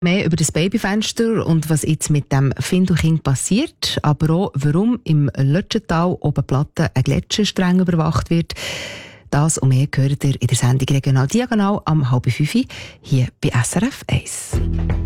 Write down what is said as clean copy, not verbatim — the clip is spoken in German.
Mehr über das Babyfenster und was jetzt mit dem Findelkind passiert, aber auch, warum im Lötschental oben Platten ein Gletscher streng überwacht wird. Das und mehr hört ihr in der Sendung Regional Diagonal am 4:30 hier bei SRF 1.